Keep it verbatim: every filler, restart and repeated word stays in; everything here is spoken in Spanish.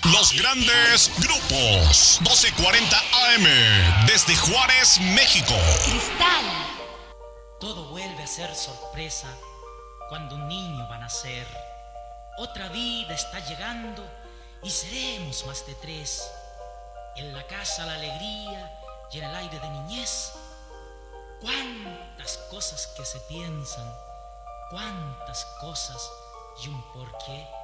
Los grandes grupos. doce cuarenta A M desde Juárez, México. Cristal. Todo vuelve a ser sorpresa cuando un niño va a nacer. Otra vida está llegando y seremos más de tres. En la casa la alegría y en el aire de niñez. Cuántas cosas que se piensan, cuántas cosas y un porqué.